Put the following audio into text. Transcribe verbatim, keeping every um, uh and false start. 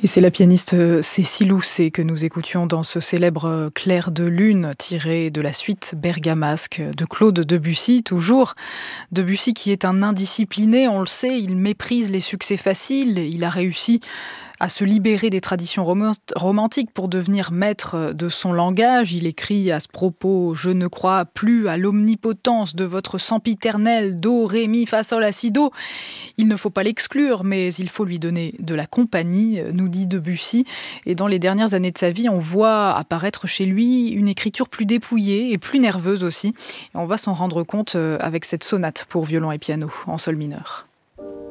Et c'est la pianiste Cécile Housset que nous écoutions dans ce célèbre Clair de lune tiré de la suite bergamasque de Claude Debussy, toujours. Debussy qui est un indiscipliné, on le sait, il méprise les succès faciles, il a réussi à se libérer des traditions rom- romantiques pour devenir maître de son langage. Il écrit à ce propos « Je ne crois plus à l'omnipotence de votre sempiternel do, ré, mi, fa, sol, la, si, do ». Il ne faut pas l'exclure, mais il faut lui donner de la compagnie, nous dit Debussy. Et dans les dernières années de sa vie, on voit apparaître chez lui une écriture plus dépouillée et plus nerveuse aussi. Et on va s'en rendre compte avec cette sonate pour violon et piano en sol mineur.